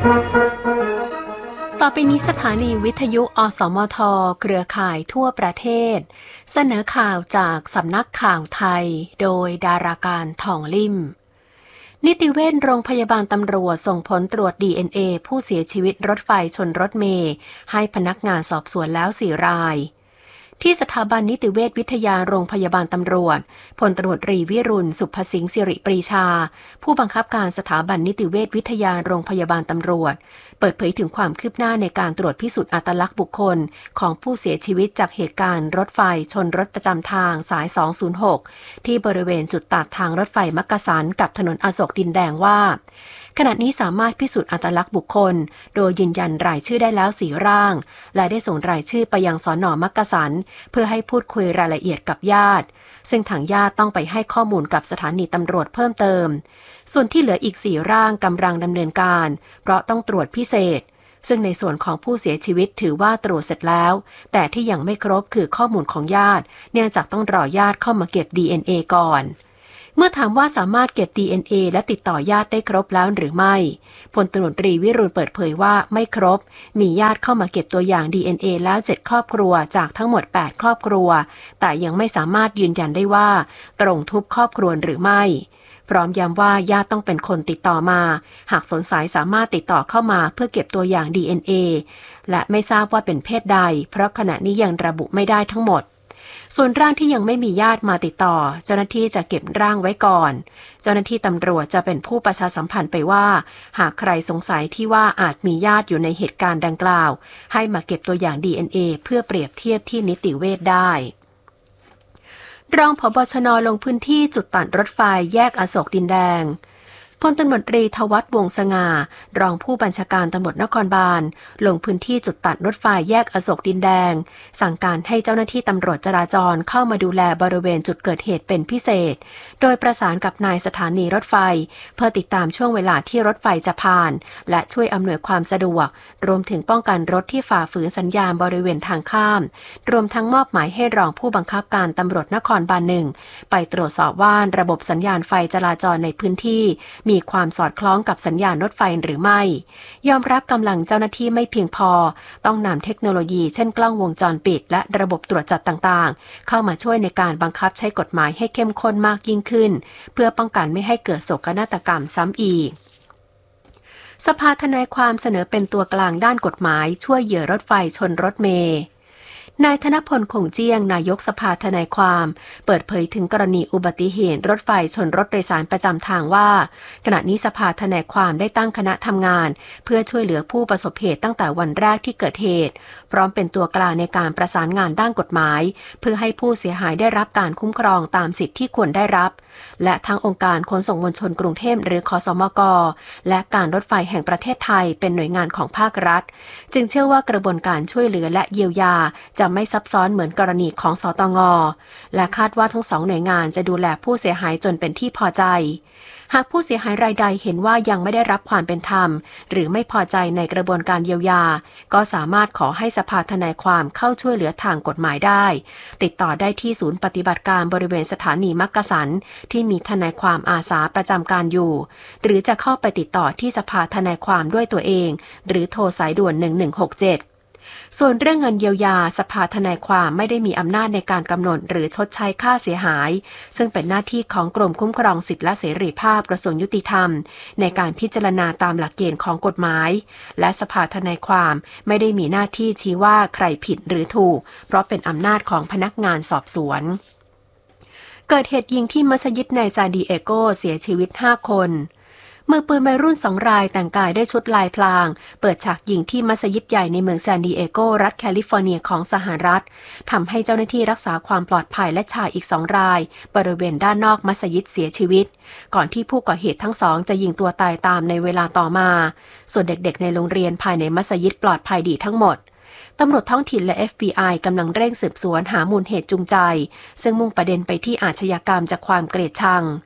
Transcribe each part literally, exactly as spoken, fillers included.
ต่อไปนี้สถานีวิทยุอสมทเครือข่ายทั่วประเทศเสนอข่าวจากสำนักข่าวไทยโดยดาราการทองลิ่มนิติเวชโรงพยาบาลตำรวจส่งผลตรวจ ดี เอ็น เอ ผู้เสียชีวิตรถไฟชนรถเมล์ให้พนักงานสอบสวนแล้วสี่รายที่สถาบันนิติเวชวิทยาโรงพยาบาลตำรวจพลตำรวจตรีวิรุณสุภสิงห์สิริปรีชาผู้บังคับการสถาบันนิติเวชวิทยาโรงพยาบาลตำรวจเปิดเผยถึงความคืบหน้าในการตรวจพิสูจน์อัตลักษณ์บุคคลของผู้เสียชีวิตจากเหตุการณ์รถไฟชนรถประจำทางสายสองศูนย์หกที่บริเวณจุดตัดทางรถไฟมักกะสันกับถนนอโศกดินแดงว่าขณะนี้สามารถพิสูจน์อัตลักษณ์บุคคลโดยยืนยันรายชื่อได้แล้วสี่ร่างและได้ส่งรายชื่อไปยังสน.มักกะสันเพื่อให้พูดคุยรายละเอียดกับญาติซึ่งทางญาติต้องไปให้ข้อมูลกับสถานีตำรวจเพิ่มเติมส่วนที่เหลืออีกสี่ร่างกำลังดำเนินการเพราะต้องตรวจพิเศษซึ่งในส่วนของผู้เสียชีวิตถือว่าตรวจเสร็จแล้วแต่ที่ยังไม่ครบคือข้อมูลของญาติเนื่องจากต้องรอญาติเข้ามาเก็บ ดี เอ็น เอ ก่อนเมื่อถามว่าสามารถเก็บ ดี เอ็น เอ และติดต่อญาติได้ครบแล้วหรือไม่พลตำรวจตรีวิรุณเปิดเผยว่าไม่ครบมีญาติเข้ามาเก็บตัวอย่าง ดี เอ็น เอ แล้วเจ็ดครอบครัวจากทั้งหมดแปดครอบครัวแต่ยังไม่สามารถยืนยันได้ว่าตรงทุกครอบครัวหรือไม่พร้อมย้ำว่าญาติต้องเป็นคนติดต่อมาหากสงสัยสามารถติดต่อเข้ามาเพื่อเก็บตัวอย่าง ดี เอ็น เอ และไม่ทราบว่าเป็นเพศใดเพราะขณะนี้ยังระบุไม่ได้ทั้งหมดส่วนร่างที่ยังไม่มีญาติมาติดต่อเจ้าหน้าที่จะเก็บร่างไว้ก่อนเจ้าหน้าที่ตำรวจจะเป็นผู้ประชาสัมพันธ์ไปว่าหากใครสงสัยที่ว่าอาจมีญาติอยู่ในเหตุการณ์ดังกล่าวให้มาเก็บตัวอย่าง ดี เอ็น เอ เพื่อเปรียบเทียบที่นิติเวชได้รองผบ.ชน.ลงพื้นที่จุดตัดรถไฟแยกอโศกดินแดงพลตำรวจตรีทวัฒน์วงศ์สง่ารองผู้บัญชาการตำรวจนครบาลลงพื้นที่จุดตัดรถไฟแยกอโศกดินแดงสั่งการให้เจ้าหน้าที่ตำรวจจราจรเข้ามาดูแลบริเวณจุดเกิดเหตุเป็นพิเศษโดยประสานกับนายสถานีรถไฟเพื่อติดตามช่วงเวลาที่รถไฟจะผ่านและช่วยอำนวยความสะดวกรวมถึงป้องกันรถที่ฝ่าฝืนสัญญาณบริเวณทางข้ามรวมทั้งมอบหมายให้รองผู้บังคับการตำรวจนครบาลหนึ่งไปตรวจสอบว่าระบบสัญญาณไฟจราจรในพื้นที่มีความสอดคล้องกับสัญญาณรถไฟหรือไม่ยอมรับกำลังเจ้าหน้าที่ไม่เพียงพอต้องนำเทคโนโลยีเช่นกล้องวงจรปิดและระบบตรวจจับต่างๆเข้ามาช่วยในการบังคับใช้กฎหมายให้เข้มข้นมากยิ่งขึ้นเพื่อป้องกันไม่ให้เกิดโศกนาฏกรรมซ้ำอีกสภาทนายความเสนอเป็นตัวกลางด้านกฎหมายช่วยเหยื่อรถไฟชนรถเมล์นายธนพลคงเจียงนายกสภาทนายความเปิดเผยถึงกรณีอุบัติเหตุรถไฟชนรถโดยสารประจำทางว่าขณะนี้สภาทนายความได้ตั้งคณะทำงานเพื่อช่วยเหลือผู้ประสบเหตุตั้งแต่วันแรกที่เกิดเหตุพร้อมเป็นตัวกลางในการประสานงานด้านกฎหมายเพื่อให้ผู้เสียหายได้รับการคุ้มครองตามสิทธิที่ควรได้รับและทั้งองค์การขนส่งมวลชนกรุงเทพหรือคสมกและการรถไฟแห่งประเทศไทยเป็นหน่วยงานของภาครัฐจึงเชื่อว่ากระบวนการช่วยเหลือและเยียวยาจะไม่ซับซ้อนเหมือนกรณีของสตง.และคาดว่าทั้งสองหน่วยงานจะดูแลผู้เสียหายจนเป็นที่พอใจหากผู้เสียหายรายใดเห็นว่ายังไม่ได้รับความเป็นธรรมหรือไม่พอใจในกระบวนการเยียวยาก็สามารถขอให้สภาทนายความเข้าช่วยเหลือทางกฎหมายได้ติดต่อได้ที่ศูนย์ปฏิบัติการบริเวณสถานีมักกะสันที่มีทนายความอาสาประจำการอยู่หรือจะเข้าไปติดต่อที่สภาทนายความด้วยตัวเองหรือโทรสายด่วนหนึ่งหนึ่งหกเจ็ดส่วนเรื่องเงินเยียวยาสภาทนายความไม่ได้มีอำนาจในการกำหนดหรือชดใช้ค่าเสียหายซึ่งเป็นหน้าที่ของกรมคุ้มครองสิทธิและเสรีภาพกระทรวงยุติธรรมในการพิจารณาตามหลักเกณฑ์ของกฎหมายและสภาทนายความไม่ได้มีหน้าที่ชี้ว่าใครผิดหรือถูกเพราะเป็นอำนาจของพนักงานสอบสวนเกิดเหตุยิงที่มัสยิดในซานดิเอโกเสียชีวิตห้าคนมือปืนวัยรุ่นสองรายแต่งกายด้วยชุดลายพลางเปิดฉากยิงที่มัสยิดใหญ่ในเมืองซานดิเอโกรัฐแคลิฟอร์เนียของสหรัฐทำให้เจ้าหน้าที่รักษาความปลอดภัยและชายอีกสองรายบริเวณด้านนอกมัสยิดเสียชีวิตก่อนที่ผู้ก่อเหตุทั้งสองจะยิงตัวตายตามในเวลาต่อมาส่วนเด็กๆในโรงเรียนภายในมัสยิดปลอดภัยดีทั้งหมดตำรวจท้องถิ่นและ เอฟ บี ไอ กำลังเร่งสืบสวนหามูลเหตุจูงใจซึ่งมุ่งประเด็นไปที่อาชญากรรมจากความเกลียดชัง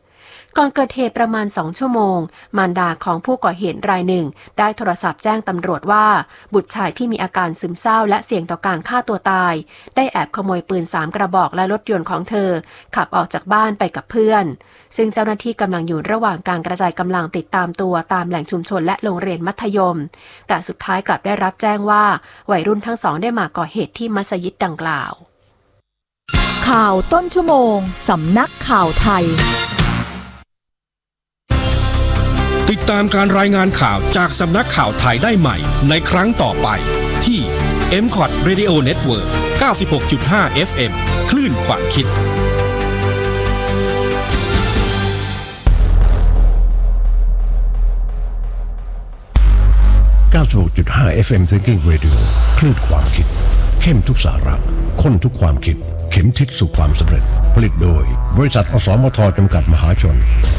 ก่อนเกิดเหตุประมาณสองชั่วโมงมารดาของผู้ก่อเหตุรายหนึ่งได้โทรศัพท์แจ้งตำรวจว่าบุตรชายที่มีอาการซึมเศร้าและเสี่ยงต่อการฆ่าตัวตายได้แอบขโมยปืนสามกระบอกและรถยนต์ของเธอขับออกจากบ้านไปกับเพื่อนซึ่งเจ้าหน้าที่กำลังอยู่ระหว่างการกระจายกำลังติดตามตัวตามแหล่งชุมชนและโรงเรียนมัธยมแต่สุดท้ายกลับได้รับแจ้งว่าวัยรุ่นทั้งสองได้มาก่อเหตุที่มัสยิดดังกล่าวข่าวต้นชั่วโมงสำนักข่าวไทยติดตามการรายงานข่าวจากสำนักข่าวไทยได้ใหม่ในครั้งต่อไปที่ เอ็ม ซี โอ ที Radio Network เก้าสิบหกจุดห้า เอฟ เอ็ม คลื่นความคิดเก้าสิบหกจุดห้า เอฟ เอ็ม Thinking Radio คลื่นความคิดเข้มทุกสาระข้นทุกความคิดเข็มทิศสู่ความสำเร็จผลิตโดยบริษัทอสมทจำกัดมหาชน